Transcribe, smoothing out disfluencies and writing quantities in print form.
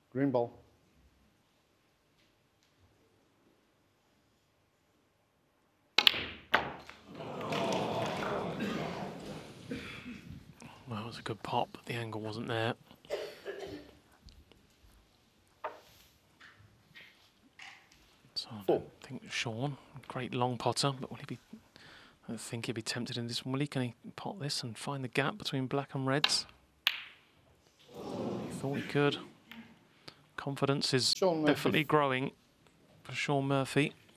Green ball. Well, it was a good pop, but the angle wasn't there. So I don't think Sean, great long potter, but will he be? I don't think he'll be tempted in this one, will he? Can he pot this and find the gap between black and reds? He thought he could. Confidence is definitely growing for Shaun Murphy.